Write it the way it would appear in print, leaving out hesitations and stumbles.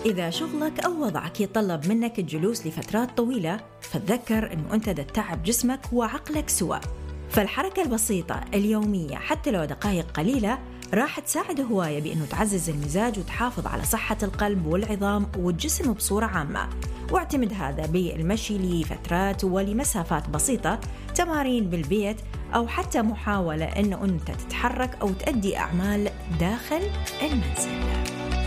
إذا شغلك أو وضعك يتطلب منك الجلوس لفترات طويلة، فتذكر أنه أنت تتعب جسمك وعقلك سوا. فالحركة البسيطة اليومية حتى لو دقائق قليلة راح تساعد هواية بأنه تعزز المزاج وتحافظ على صحة القلب والعظام والجسم بصورة عامة. واعتمد هذا بالمشي لفترات ولمسافات بسيطة، تمارين بالبيت، أو حتى محاولة أنه أنت تتحرك أو تؤدي أعمال داخل المنزل.